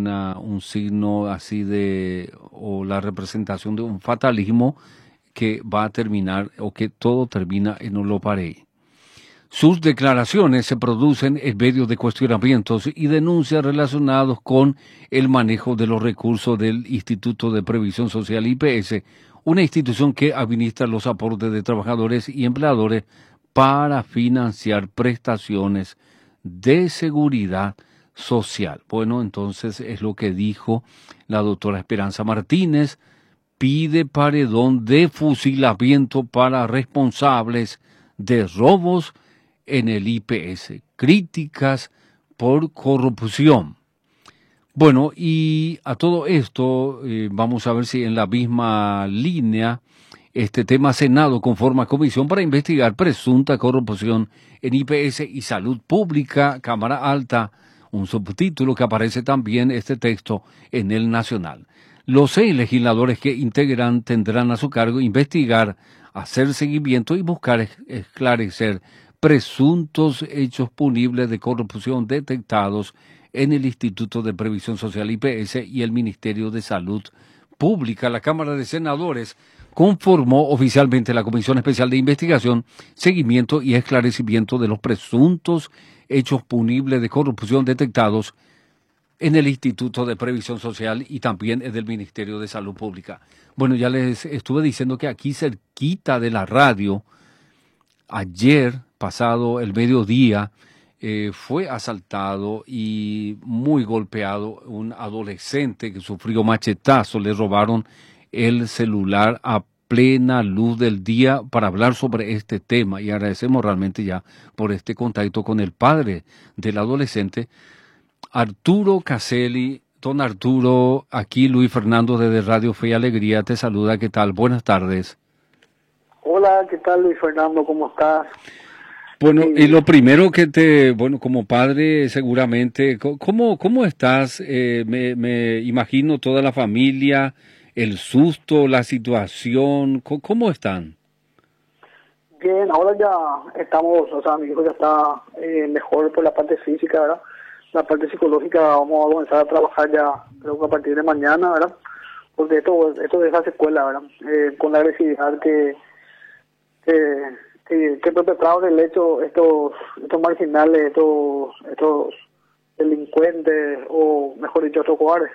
un signo así o la representación de un fatalismo que va a terminar o que todo termina en un Loparey. Sus declaraciones se producen en medio de cuestionamientos y denuncias relacionados con el manejo de los recursos del Instituto de Previsión Social IPS, una institución que administra los aportes de trabajadores y empleadores para financiar prestaciones de seguridad social. Bueno, entonces es lo que dijo la doctora Esperanza Martínez. Pide paredón de fusilamiento para responsables de robos en el IPS, críticas por corrupción. Bueno, y a todo esto vamos a ver si en la misma línea este tema Senado conforma comisión para investigar presunta corrupción en IPS y salud pública, Cámara Alta, un subtítulo que aparece también este texto en el Nacional. Los 6 legisladores que integran tendrán a su cargo investigar, hacer seguimiento y buscar esclarecer presuntos hechos punibles de corrupción detectados en el Instituto de Previsión Social IPS y el Ministerio de Salud Pública. La Cámara de Senadores conformó oficialmente la Comisión Especial de Investigación, Seguimiento y Esclarecimiento de los presuntos hechos punibles de corrupción detectados en el Instituto de Previsión Social y también en el Ministerio de Salud Pública. Bueno, ya les estuve diciendo que aquí cerquita de la radio, ayer, pasado el mediodía, fue asaltado y muy golpeado un adolescente que sufrió machetazo. Le robaron el celular a plena luz del día para hablar sobre este tema y agradecemos realmente ya por este contacto con el padre del adolescente, Arturo Caselli. Don Arturo, aquí Luis Fernando desde Radio Fe y Alegría te saluda. ¿Qué tal? Buenas tardes. Hola, ¿qué tal Luis Fernando? ¿Cómo estás? Bueno, y lo primero bueno, como padre seguramente, ¿cómo estás? Me imagino toda la familia, el susto, la situación, ¿cómo están? Bien, ahora ya estamos, o sea, mi hijo ya está mejor por la parte física, ¿verdad? La parte psicológica vamos a comenzar a trabajar ya, creo que a partir de mañana, ¿verdad? Porque esto deja secuela, ¿verdad? Con la agresividad que perpetraron el hecho estos marginales, estos delincuentes, o mejor dicho, estos cobardes.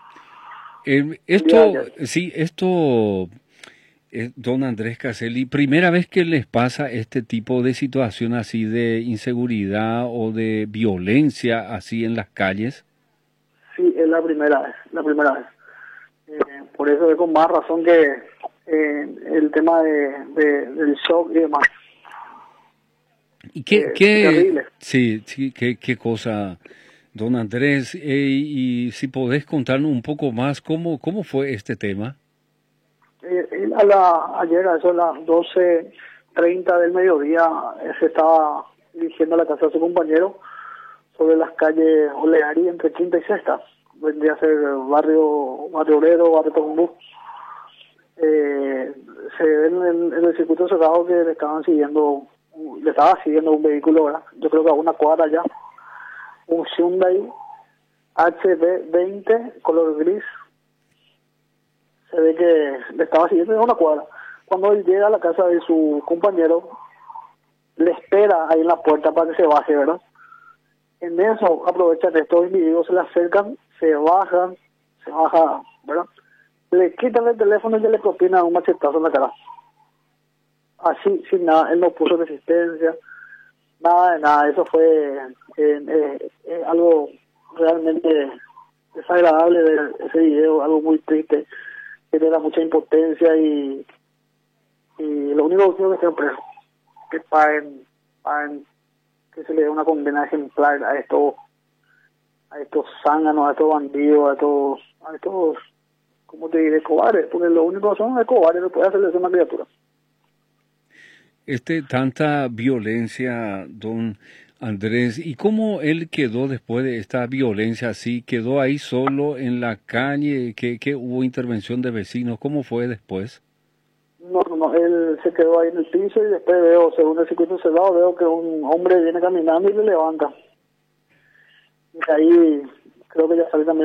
Don Andrés Caselli, ¿primera vez que les pasa este tipo de situación así de inseguridad o de violencia así en las calles? Sí, es la primera vez. Por eso es con más razón que el tema del shock y demás. ¿Y qué cosa, don Andrés? Y si podés contarnos un poco más, ¿cómo fue este tema? Ayer a eso a las 12:30 del mediodía se estaba dirigiendo a la casa de su compañero sobre las calles Oleari entre Quinta y Sexta. Vendría a ser barrio Obrero, barrio Tocumbú. Se ve en el circuito cerrado que le estaba siguiendo un vehículo, ¿verdad? Yo creo que a una cuadra ya, un Hyundai HB20 color gris. Se ve que le estaba siguiendo a una cuadra. Cuando él llega a la casa de su compañero, le espera ahí en la puerta para que se baje, ¿verdad? En eso aprovechan estos individuos, se le acercan, se baja, ¿verdad? Le quitan el teléfono y le propinan un machetazo en la cara. Así, sin nada, él no puso resistencia, nada de nada. Eso fue algo realmente desagradable ver ese video, algo muy triste, que le da mucha impotencia y lo único que quiero es que estén presos, que paguen, que se le dé una condena ejemplar a estos zánganos, a estos bandidos, a estos, ¿cómo te diré? Cobardes, porque lo único que son es cobardes, no puede hacerle eso a una criatura. Tanta violencia, don Andrés, ¿y cómo él quedó después de esta violencia así? ¿Quedó ahí solo en la calle? ¿Que hubo intervención de vecinos? ¿Cómo fue después? No, él se quedó ahí en el piso y después veo, según el circuito cerrado, veo que un hombre viene caminando y le levanta. Y ahí creo que ya sale también